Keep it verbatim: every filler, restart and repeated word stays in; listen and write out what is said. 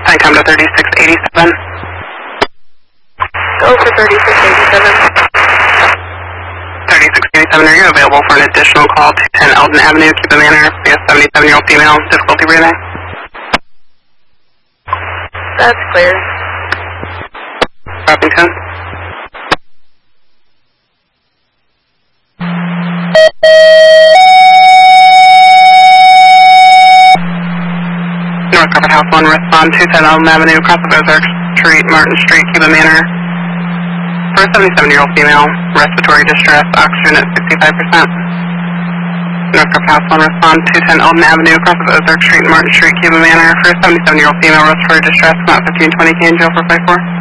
Sign come to thirty-six eighty-seven. Go for thirty-six eighty-seven. thirty-six eighty-seven, are you available for an additional call to ten Eldon Avenue, Cuba Manor? We have seventy-seven-year-old female, difficulty breathing. That's clear. Copy ten. North Covered House one, respond to ten Eldon Avenue, across of Ozark Street, Martin Street, Cuba Manor. For a seventy-seven-year-old female, respiratory distress, oxygen at sixty-five percent. North Covered House one, respond to ten Eldon Avenue, across of Ozark Street, Martin Street, Cuba Manor. For a seventy-seven-year-old female, respiratory distress, come out fifteen twenty, K and jail for five four.